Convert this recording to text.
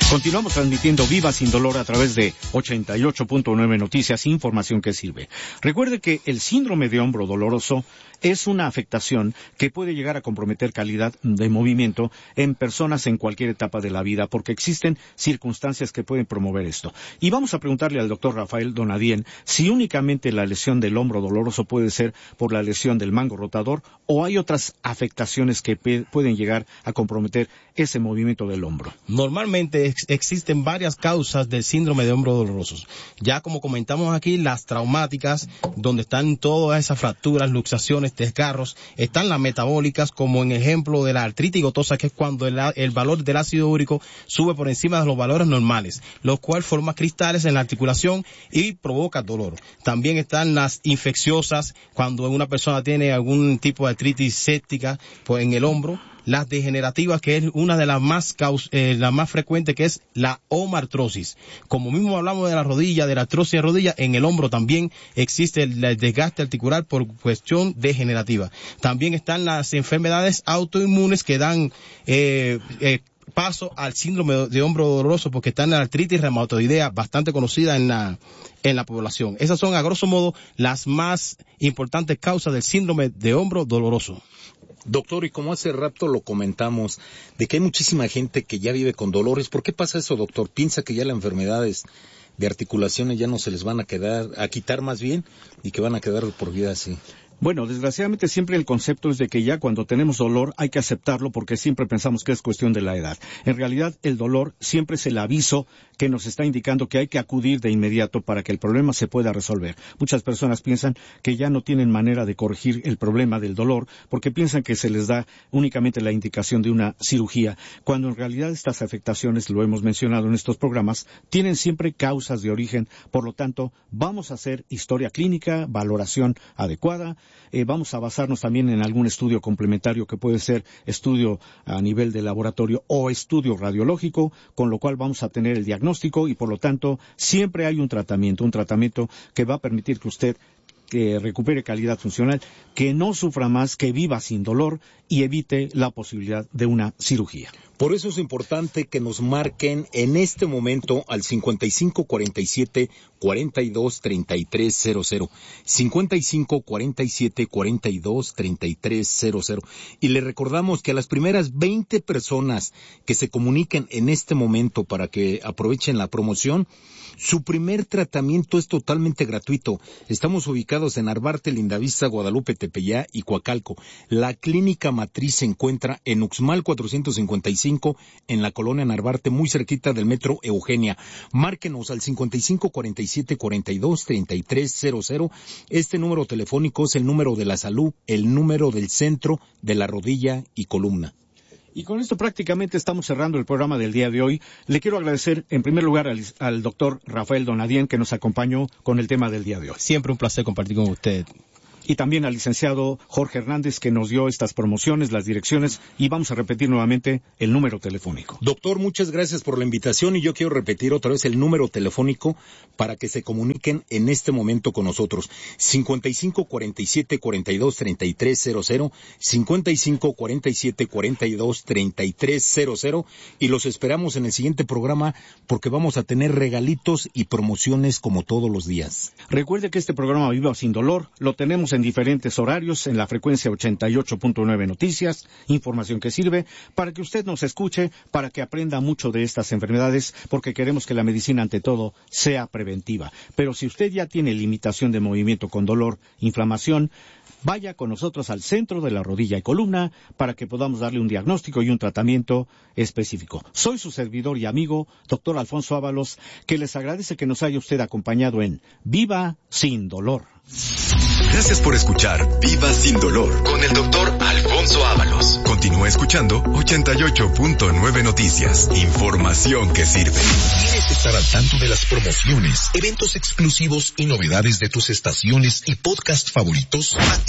Continuamos transmitiendo Viva Sin Dolor a través de 88.9 Noticias, información que sirve. Recuerde que el síndrome de hombro doloroso es una afectación que puede llegar a comprometer calidad de movimiento en personas en cualquier etapa de la vida, porque existen circunstancias que pueden promover esto. Y vamos a preguntarle al doctor Rafael Donadien si únicamente la lesión del hombro doloroso puede ser por la lesión del mango rotador o hay otras afectaciones que pueden llegar a comprometer ese movimiento del hombro. Normalmente existen varias causas del síndrome de hombro doloroso. Ya como comentamos aquí, las traumáticas, donde están todas esas fracturas, luxaciones, desgarros, están las metabólicas, como en ejemplo de la artritis gotosa, que es cuando el valor del ácido úrico sube por encima de los valores normales, lo cual forma cristales en la articulación y provoca dolor. También están las infecciosas, cuando una persona tiene algún tipo de artritis séptica pues en el hombro. Las degenerativas, que es una de las más frecuentes, que es la omartrosis. Como mismo hablamos de la rodilla, de la artrosis de rodilla, en el hombro también existe el desgaste articular por cuestión degenerativa. También están las enfermedades autoinmunes que dan paso al síndrome de hombro doloroso, porque está en la artritis reumatoidea, bastante conocida en la población. Esas son, a grosso modo, las más importantes causas del síndrome de hombro doloroso. Doctor, y como hace rato lo comentamos, de que hay muchísima gente que ya vive con dolores, ¿por qué pasa eso, doctor? ¿Piensa que ya las enfermedades de articulaciones ya no se les van a quitar más bien, y que van a quedar por vida así? Bueno, desgraciadamente siempre el concepto es de que ya cuando tenemos dolor hay que aceptarlo, porque siempre pensamos que es cuestión de la edad. En realidad el dolor siempre es el aviso que nos está indicando que hay que acudir de inmediato para que el problema se pueda resolver. Muchas personas piensan que ya no tienen manera de corregir el problema del dolor porque piensan que se les da únicamente la indicación de una cirugía, cuando en realidad estas afectaciones, lo hemos mencionado en estos programas, tienen siempre causas de origen. Por lo tanto, vamos a hacer historia clínica, valoración adecuada. Vamos a basarnos también en algún estudio complementario que puede ser estudio a nivel de laboratorio o estudio radiológico, con lo cual vamos a tener el diagnóstico y por lo tanto siempre hay un tratamiento que va a permitir que usted que recupere calidad funcional, que no sufra más, que viva sin dolor y evite la posibilidad de una cirugía. Por eso es importante que nos marquen en este momento al 5547-423300, 5547-423300. Y le recordamos que a las primeras 20 personas que se comuniquen en este momento para que aprovechen la promoción, su primer tratamiento es totalmente gratuito. Estamos ubicados en Narvarte, Lindavista, Guadalupe, Tepeyá y Coacalco. La clínica matriz se encuentra en Uxmal 455, en la colonia Narvarte, muy cerquita del metro Eugenia. Márquenos al 5547-423300. Este número telefónico es el número de la salud, el número del centro de la rodilla y columna. Y con esto prácticamente estamos cerrando el programa del día de hoy. Le quiero agradecer en primer lugar al doctor Rafael Donadien, que nos acompañó con el tema del día de hoy. Siempre un placer compartir con usted. Y también al licenciado Jorge Hernández, que nos dio estas promociones, las direcciones, y vamos a repetir nuevamente el número telefónico. Doctor, muchas gracias por la invitación y yo quiero repetir otra vez el número telefónico para que se comuniquen en este momento con nosotros. 5547-423300, 5547-423300, y los esperamos en el siguiente programa porque vamos a tener regalitos y promociones como todos los días. Recuerde que este programa Viva Sin Dolor lo tenemos en diferentes horarios en la frecuencia 88.9 Noticias, información que sirve para que usted nos escuche, para que aprenda mucho de estas enfermedades, porque queremos que la medicina ante todo sea preventiva. Pero si usted ya tiene limitación de movimiento con dolor, inflamación, vaya con nosotros al centro de la rodilla y columna para que podamos darle un diagnóstico y un tratamiento específico. Soy su servidor y amigo, doctor Alfonso Ábalos, que les agradece que nos haya usted acompañado en Viva Sin Dolor. Gracias por escuchar Viva Sin Dolor con el doctor Alfonso Ábalos. Continúa escuchando 88.9 Noticias. Información que sirve. ¿Quieres estar al tanto de las promociones, eventos exclusivos y novedades de tus estaciones y podcast favoritos?